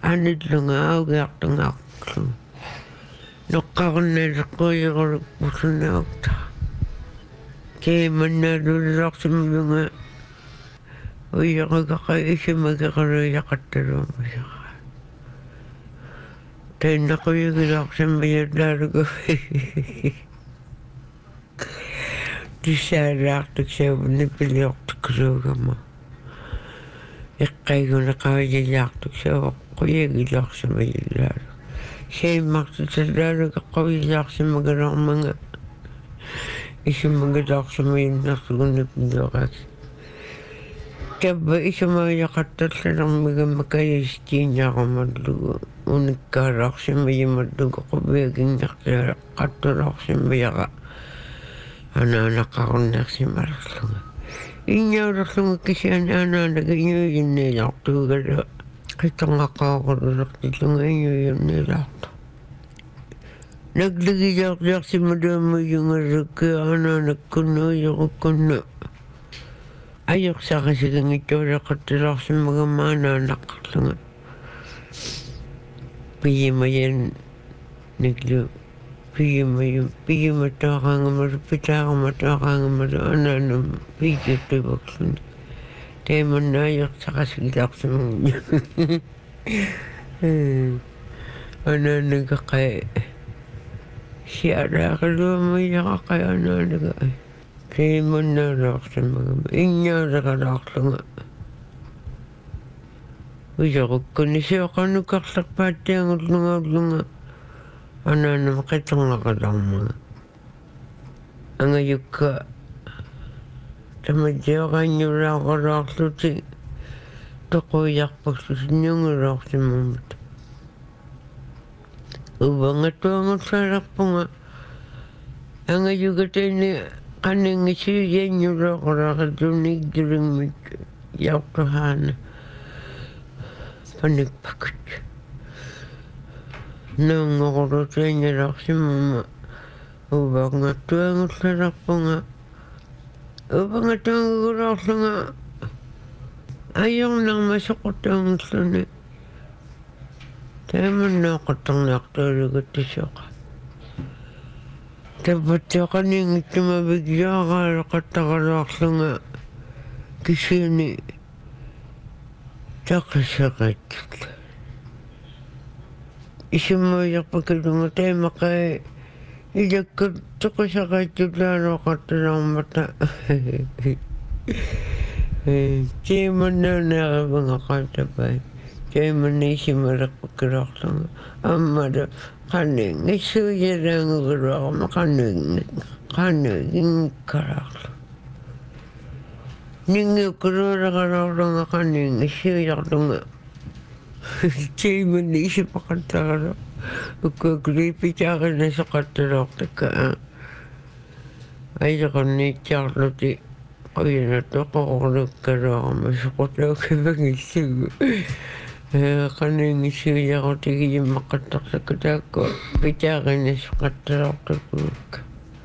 Anidlunga augiartungaqlu. Noqqarunnaaleqquyerulukpusunnaukta. Keemannaalulillarsimulunga uyyaqaqaqa isimakeqaluiyaqattaluumasaqa. Tainnaquyigilaarsimmayallaalugu tissaalaartuk sauvunni piliortukuluugama. Iqqaiguneqavillaartuk sauqquyigillarsimmayallaalu. Seimmartutallaaluga qavillaarsimmagalormanga исуммагилаарсумаиннэрсугуннаппилуораакс табба исумааяқатталлалэрмигаммакаястиинниарамаллугу униккаалаарсимаималлугу қувиагингартаа қаттулаарсимаяра анаанаққаруннерсималерлуга инниаулерлуга кисиани анаанага иниуйинниилартуугала қиттонгаққаорулертиллунга иниуйиннииларту наглигиарсималуаммуйунгаллукки анаанаккуннуйоруккунна аёрсарисигангиттуулеқаттилаарсиммагаммаанаанаққарлунга пиимаян наглу пииматаараангамалу питаараматаараангамалу анаанам пиикиттиваксуни таиманнаайерсарисигилаарсимагам анаанагақай сиалаарилуаммиярақаянаалага кимуннаалаарсимагама инниалегалаарлунга уйоруккуни сиоқанукарларпааттиангуллунгауллунга анаанама қиторнақалармага ангаюкка тамадиоранниулааралаарлути тоқуиарпассусинниунгулаарсимамат увангатуангуллааларпунга ангаюгатайни каннингисиуянниулоқалааратуник яутахаана паникпакут нунгорутайнилаарсимама увангатуангуллааларпунга увангатуангулаарлунга айорнармасоқутаангуллуни тааманнаақаттарнаартуулугаттисоқа таббаттеқанингиттумавигиаараалеқаттаралаарлунга кисиуни тақисақаттут исуммуйерпакалунга таимақаа илаккут тоқисақаттулаалоқатталаармата тиманнаанаавангақаатапай кайманисималерпаккалаарлунга аммада каннингиссуйалаангугулуарма каннингкалаарлу нингиуккулуулагалаарлунга каннингиссуйарлунга тиманисипақаттарала уккукулипитааринасоқатталаортакка айеқарниитсаарлути қуинатоқорлуккалуарма соқутаукивагиссугу каннингиссуйарутигииммаққаттарлакку таакку питааринасоқатталаортаккулукка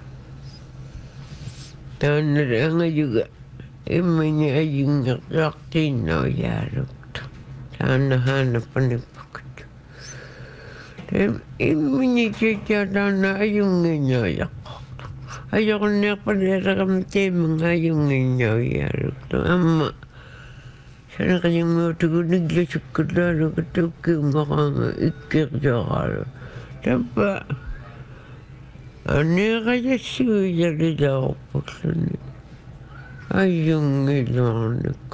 тааннала ангаюга иммини аюнгерлаартииннауяалукту тааннахаана паникпакут иммини чичаатаана аюнгиннауяққо ajorunniarpalialagam teemangayunginniauiaaluktu amma sanaqañimmuutuguniklasukkulaaluga tukkiungaqaanga ikkiqjoqaalu tappa aneeqajassiguijalilaaorpulluni ayungiluarnikku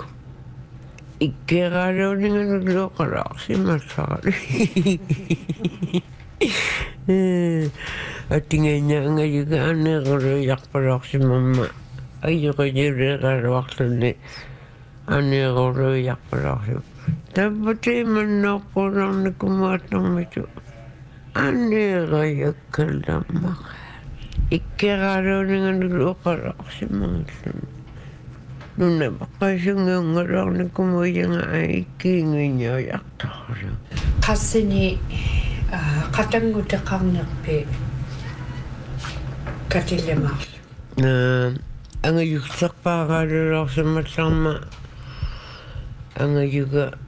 ikkeqaaluuninganulluoqalaarsimassaqali атингайна ангаюга анеерулуиарпалаарсимамма айюқиниулеқалуарлунни анеерулуиарпалаарсим таббатиманнаарпулаарникумаатнэрмиту анеерайаккалламмаqa иккерaalуунинганулуоқалаарсимагиллун нунна паққасунгиунгалаарникумуиянга иккиингуинниуяартарлу qassini qatangutеқарнерпи катилламаарла ангаюгсерпаагаалулаарсиммаллаарма ангаюга